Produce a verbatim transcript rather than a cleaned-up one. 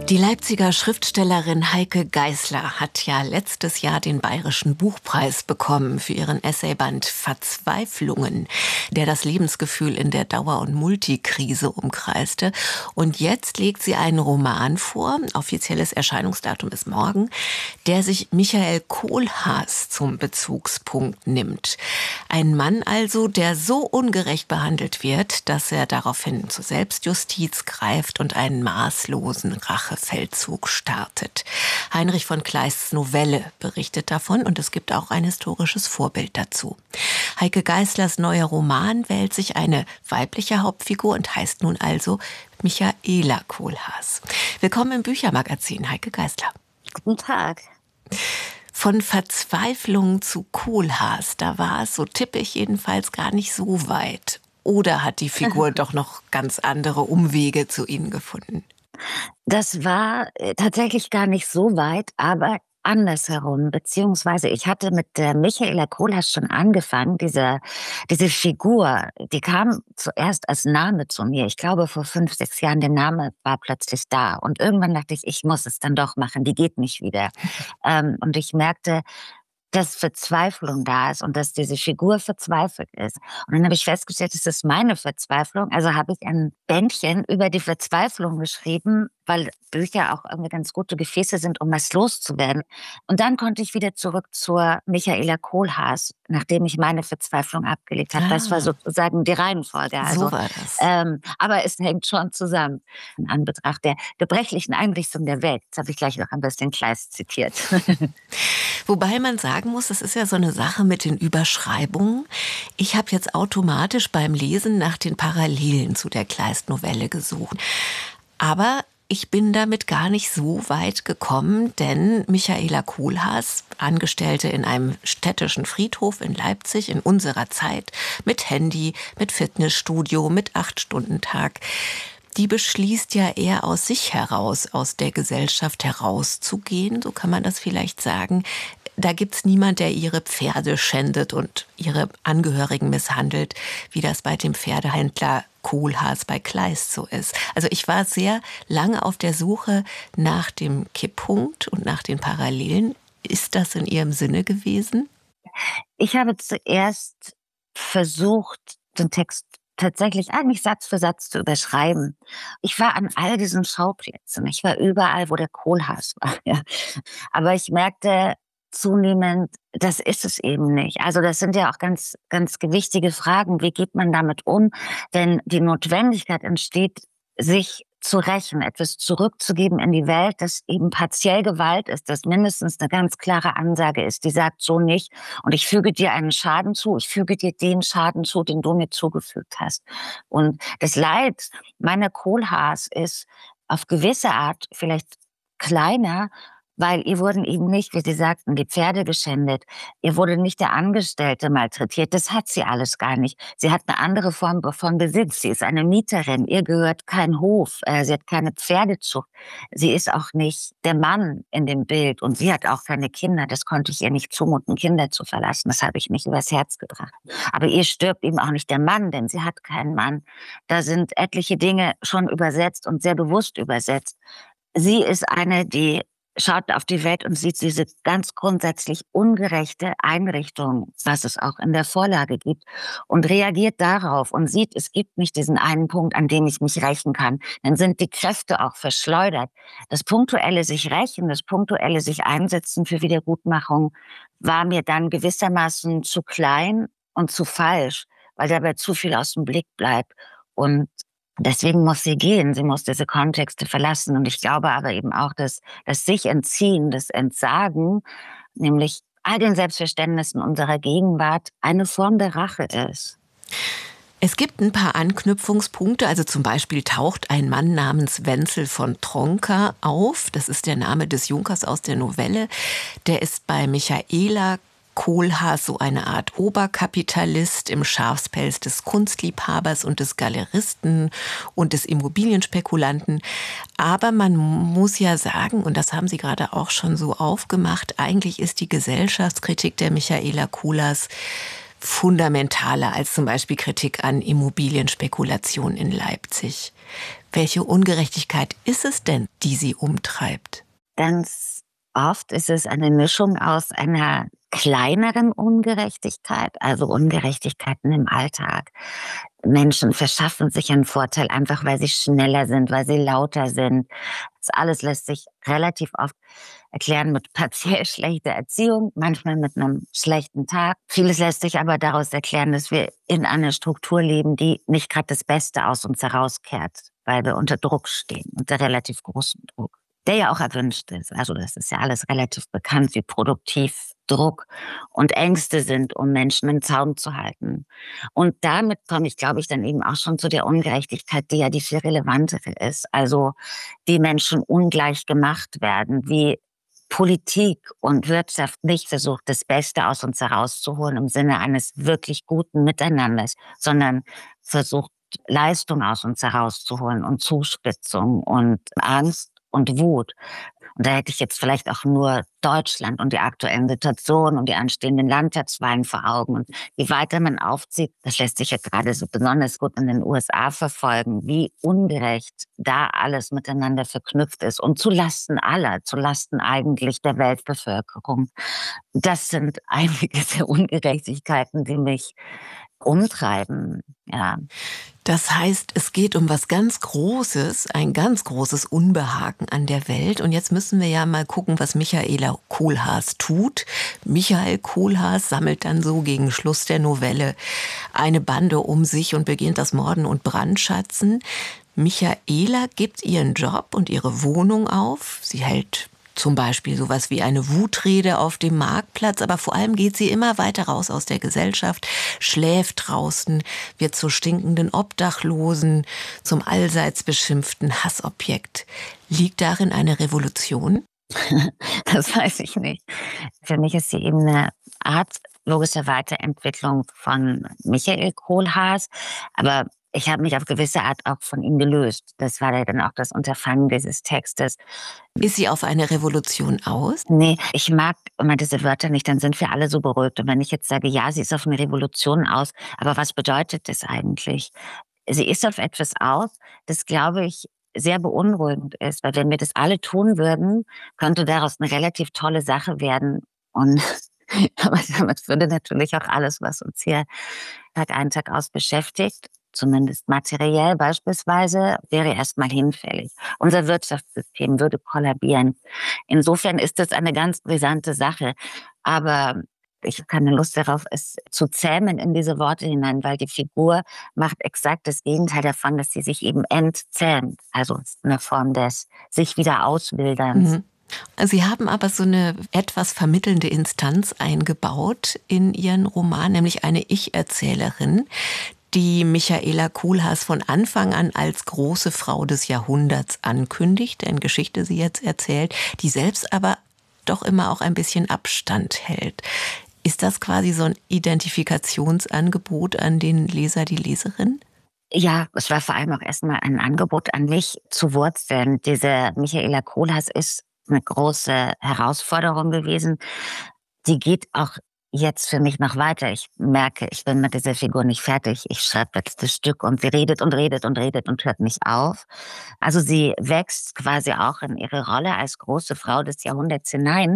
Die Leipziger Schriftstellerin Heike Geisler hat ja letztes Jahr den Bayerischen Buchpreis bekommen für ihren Essayband Verzweiflungen, der das Lebensgefühl in der Dauer- und Multikrise umkreiste. Und jetzt legt sie einen Roman vor, offizielles Erscheinungsdatum ist morgen, der sich Michael Kohlhaas zum Bezugspunkt nimmt. Ein Mann also, der so ungerecht behandelt wird, dass er daraufhin zur Selbstjustiz greift und einen maßlosen Rache Feldzug startet. Heinrich von Kleists Novelle berichtet davon und es gibt auch ein historisches Vorbild dazu. Heike Geislers neuer Roman wählt sich eine weibliche Hauptfigur und heißt nun also Michaela Kohlhaas. Willkommen im Büchermagazin, Heike Geisler. Guten Tag. Von Verzweiflung zu Kohlhaas, da war es, so tippe ich jedenfalls, gar nicht so weit. Oder hat die Figur doch noch ganz andere Umwege zu Ihnen gefunden? Das war tatsächlich gar nicht so weit, aber andersherum, beziehungsweise ich hatte mit der Michaela Kohlhaas schon angefangen, diese, diese Figur, die kam zuerst als Name zu mir. Ich glaube, vor fünf, sechs Jahren, der Name war plötzlich da. Und irgendwann dachte ich, ich muss es dann doch machen, die geht nicht wieder. ähm, und ich merkte, dass Verzweiflung da ist und dass diese Figur verzweifelt ist. Und dann habe ich festgestellt, es ist meine Verzweiflung. Also habe ich ein Bändchen über die Verzweiflung geschrieben, weil Bücher auch irgendwie ganz gute Gefäße sind, um was loszuwerden. Und dann konnte ich wieder zurück zur Michaela Kohlhaas, nachdem ich meine Verzweiflung abgelegt habe. Ah. Das war sozusagen die Reihenfolge. Also, so war das. Ähm, aber es hängt schon zusammen. In Anbetracht der gebrechlichen Einrichtung der Welt. Jetzt habe ich gleich noch ein bisschen Kleist zitiert. Wobei man sagen muss, das ist ja so eine Sache mit den Überschreibungen. Ich habe jetzt automatisch beim Lesen nach den Parallelen zu der Kleist-Novelle gesucht. Aber ich bin damit gar nicht so weit gekommen, denn Michaela Kohlhaas, Angestellte in einem städtischen Friedhof in Leipzig in unserer Zeit, mit Handy, mit Fitnessstudio, mit Acht-Stunden-Tag, die beschließt ja eher aus sich heraus, aus der Gesellschaft herauszugehen, so kann man das vielleicht sagen. Da gibt's niemand, der ihre Pferde schändet und ihre Angehörigen misshandelt, wie das bei dem Pferdehändler Kohlhaas bei Kleist so ist. Also ich war sehr lange auf der Suche nach dem Kipppunkt und nach den Parallelen. Ist das in Ihrem Sinne gewesen? Ich habe zuerst versucht, den Text tatsächlich eigentlich Satz für Satz zu überschreiben. Ich war an all diesen Schauplätzen. Ich war überall, wo der Kohlhaas war. Ja. Aber ich merkte zunehmend, das ist es eben nicht. Also das sind ja auch ganz, ganz gewichtige Fragen. Wie geht man damit um, wenn die Notwendigkeit entsteht, sich zu rächen, etwas zurückzugeben in die Welt, das eben partiell Gewalt ist, das mindestens eine ganz klare Ansage ist, die sagt so nicht und ich füge dir einen Schaden zu, ich füge dir den Schaden zu, den du mir zugefügt hast. Und das Leid meiner Kohlhaas ist auf gewisse Art vielleicht kleiner, weil ihr wurden eben nicht, wie Sie sagten, die Pferde geschändet. Ihr wurde nicht der Angestellte malträtiert. Das hat sie alles gar nicht. Sie hat eine andere Form von Besitz. Sie ist eine Mieterin. Ihr gehört kein Hof. Sie hat keine Pferdezucht. Sie ist auch nicht der Mann in dem Bild. Und sie hat auch keine Kinder. Das konnte ich ihr nicht zumuten, Kinder zu verlassen. Das habe ich nicht übers Herz gebracht. Aber ihr stirbt eben auch nicht der Mann, denn sie hat keinen Mann. Da sind etliche Dinge schon übersetzt und sehr bewusst übersetzt. Sie ist eine, die schaut auf die Welt und sieht diese ganz grundsätzlich ungerechte Einrichtung, was es auch in der Vorlage gibt, und reagiert darauf und sieht, es gibt nicht diesen einen Punkt, an dem ich mich rächen kann. Dann sind die Kräfte auch verschleudert. Das punktuelle sich rächen, das punktuelle sich einsetzen für Wiedergutmachung war mir dann gewissermaßen zu klein und zu falsch, weil dabei zu viel aus dem Blick bleibt. Und deswegen muss sie gehen, sie muss diese Kontexte verlassen. Und ich glaube aber eben auch, dass das sich entziehen, das Entsagen, nämlich all den Selbstverständnissen unserer Gegenwart, eine Form der Rache ist. Es gibt ein paar Anknüpfungspunkte, also zum Beispiel taucht ein Mann namens Wenzel von Tronka auf, das ist der Name des Junkers aus der Novelle, der ist bei Michaela Kohlhaas so eine Art Oberkapitalist im Schafspelz des Kunstliebhabers und des Galeristen und des Immobilienspekulanten. Aber man muss ja sagen, und das haben Sie gerade auch schon so aufgemacht, eigentlich ist die Gesellschaftskritik der Michaela Kohlhaas fundamentaler als zum Beispiel Kritik an Immobilienspekulation in Leipzig. Welche Ungerechtigkeit ist es denn, die Sie umtreibt? Ganz oft ist es eine Mischung aus einer kleineren Ungerechtigkeit, also Ungerechtigkeiten im Alltag. Menschen verschaffen sich einen Vorteil einfach, weil sie schneller sind, weil sie lauter sind. Das alles lässt sich relativ oft erklären mit partiell schlechter Erziehung, manchmal mit einem schlechten Tag. Vieles lässt sich aber daraus erklären, dass wir in einer Struktur leben, die nicht gerade das Beste aus uns herauskehrt, weil wir unter Druck stehen, unter relativ großem Druck, der ja auch erwünscht ist. Also das ist ja alles relativ bekannt, wie produktiv Druck und Ängste sind, um Menschen im Zaum zu halten. Und damit komme ich, glaube ich, dann eben auch schon zu der Ungerechtigkeit, die ja die viel relevantere ist. Also wie Menschen ungleich gemacht werden, wie Politik und Wirtschaft nicht versucht, das Beste aus uns herauszuholen im Sinne eines wirklich guten Miteinanders, sondern versucht, Leistung aus uns herauszuholen und Zuspitzung und Angst und Wut. Und da hätte ich jetzt vielleicht auch nur Deutschland und die aktuellen Situationen und die anstehenden Landtagswahlen vor Augen. Und je weiter man aufzieht, das lässt sich ja gerade so besonders gut in den U S A verfolgen, wie ungerecht da alles miteinander verknüpft ist und zu Lasten aller, zu Lasten eigentlich der Weltbevölkerung. Das sind einige der Ungerechtigkeiten, die mich umtreiben, ja. Das heißt, es geht um was ganz Großes, ein ganz großes Unbehagen an der Welt. Und jetzt müssen wir ja mal gucken, was Michaela Kohlhaas tut. Michael Kohlhaas sammelt dann so gegen Schluss der Novelle eine Bande um sich und beginnt das Morden und Brandschatzen. Michaela gibt ihren Job und ihre Wohnung auf. Sie hält zum Beispiel sowas wie eine Wutrede auf dem Marktplatz, aber vor allem geht sie immer weiter raus aus der Gesellschaft, schläft draußen, wird zur stinkenden Obdachlosen, zum allseits beschimpften Hassobjekt. Liegt darin eine Revolution? Das weiß ich nicht. Für mich ist sie eben eine Art logischer Weiterentwicklung von Michael Kohlhaas, aber ich habe mich auf gewisse Art auch von ihm gelöst. Das war ja dann auch das Unterfangen dieses Textes. Ist sie auf eine Revolution aus? Nee, ich mag immer diese Wörter nicht, dann sind wir alle so beruhigt. Und wenn ich jetzt sage, ja, sie ist auf eine Revolution aus, aber was bedeutet das eigentlich? Sie ist auf etwas aus, das, glaube ich, sehr beunruhigend ist, weil wenn wir das alle tun würden, könnte daraus eine relativ tolle Sache werden. Und aber damit würde natürlich auch alles, was uns hier Tag ein, Tag aus beschäftigt, zumindest materiell beispielsweise, wäre erstmal hinfällig. Unser Wirtschaftssystem würde kollabieren. Insofern ist das eine ganz brisante Sache. Aber ich habe keine Lust darauf, es zu zähmen in diese Worte hinein, weil die Figur macht exakt das Gegenteil davon, dass sie sich eben entzähmt. Also eine Form des sich wieder auswilderns. Mhm. Sie haben aber so eine etwas vermittelnde Instanz eingebaut in Ihren Roman, nämlich eine Ich-Erzählerin, die Michaela Kohlhaas von Anfang an als große Frau des Jahrhunderts ankündigt, deren Geschichte sie jetzt erzählt, die selbst aber doch immer auch ein bisschen Abstand hält. Ist das quasi so ein Identifikationsangebot an den Leser, die Leserin? Ja, es war vor allem auch erstmal ein Angebot an mich zu wurzeln. Diese Michaela Kohlhaas ist eine große Herausforderung gewesen. Die geht auch jetzt für mich noch weiter. Ich merke, ich bin mit dieser Figur nicht fertig. Ich schreibe jetzt das Stück und sie redet und redet und redet und hört nicht auf. Also sie wächst quasi auch in ihre Rolle als große Frau des Jahrhunderts hinein.